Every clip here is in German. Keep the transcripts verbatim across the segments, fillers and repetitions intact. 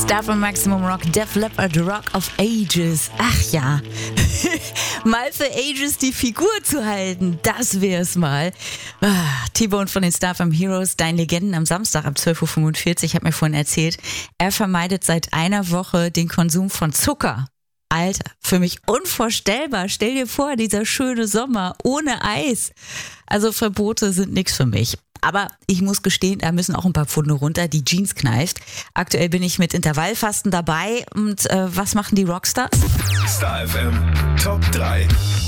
Star von Maximum Rock, Def Leppard, Rock of Ages. Ach ja, mal für Ages die Figur zu halten, das wär's mal. Ah, T-Bone von den Star from Heroes, Dein Legenden am Samstag ab zwölf Uhr fünfundvierzig, hat mir vorhin erzählt, er vermeidet seit einer Woche den Konsum von Zucker. Alter, für mich unvorstellbar. Stell dir vor, dieser schöne Sommer ohne Eis. Also Verbote sind nichts für mich. Aber ich muss gestehen, da müssen auch ein paar Pfunde runter, die Jeans kneift. Aktuell bin ich mit Intervallfasten dabei. Und äh, was machen die Rockstars? Star F M Top drei.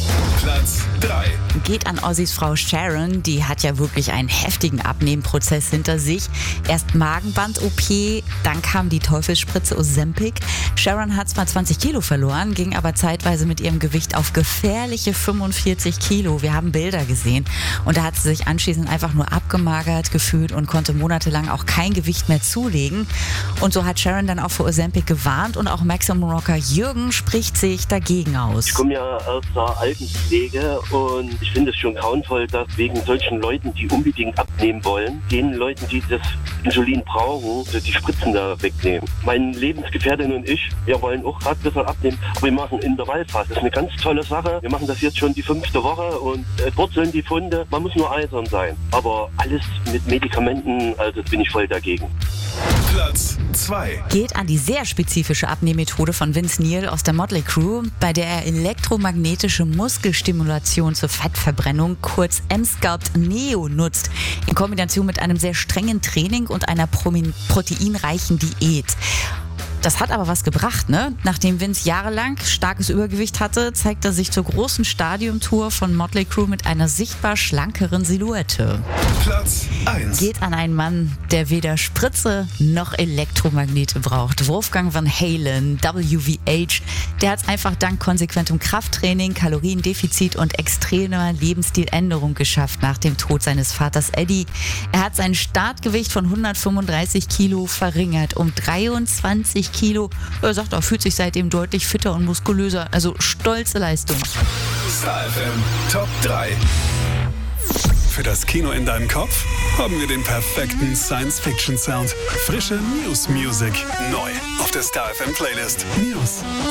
Platz drei. Geht an Ossis Frau Sharon, die hat ja wirklich einen heftigen Abnehmprozess hinter sich. Erst Magenband-O P, dann kam die Teufelsspritze Ozempic. Sharon hat zwar zwanzig Kilo verloren, ging aber zeitweise mit ihrem Gewicht auf gefährliche fünfundvierzig Kilo. Wir haben Bilder gesehen und da hat sie sich anschließend einfach nur abgemagert gefühlt und konnte monatelang auch kein Gewicht mehr zulegen. Und so hat Sharon dann auch vor Ozempic gewarnt und auch Maximum Rocker Jürgen spricht sich dagegen aus. Ich komme ja aus der Altenpflege und ich finde es schon grauenvoll, dass wegen solchen Leuten, die unbedingt abnehmen wollen, den Leuten, die das Insulin brauchen, die Spritzen da wegnehmen. Meine Lebensgefährtin und ich, wir wollen auch gerade ein bisschen abnehmen, aber wir machen Intervallfasten. Das ist eine ganz tolle Sache. Wir machen das jetzt schon die fünfte Woche und äh, purzeln die Funde. Man muss nur eisern sein. Aber alles mit Medikamenten, also bin ich voll dagegen. Platz zwei. Geht an die sehr spezifische Abnehmmethode von Vince Neil aus der Motley Crue, bei der er elektromagnetische Muskelstimulation zur Fettverbrennung, kurz M-Sculpt Neo, nutzt, in Kombination mit einem sehr strengen Training und einer proteinreichen Diät. Das hat aber was gebracht, ne? Nachdem Vince jahrelang starkes Übergewicht hatte, zeigt er sich zur großen Stadiumtour von Motley Crue mit einer sichtbar schlankeren Silhouette. Platz eins. Geht an einen Mann, der weder Spritze noch Elektromagnete braucht. Wolfgang Van Halen, W V H, der hat es einfach dank konsequentem Krafttraining, Kaloriendefizit und extremer Lebensstiländerung geschafft nach dem Tod seines Vaters Eddie. Er hat sein Startgewicht von hundertfünfunddreißig Kilo verringert um dreiundzwanzig Kilo. Er sagt, er fühlt sich seitdem deutlich fitter und muskulöser. Also stolze Leistung. Star F M Top drei. Für das Kino in deinem Kopf haben wir den perfekten Science-Fiction-Sound. Frische News-Music. Neu auf der Star F M Playlist. News.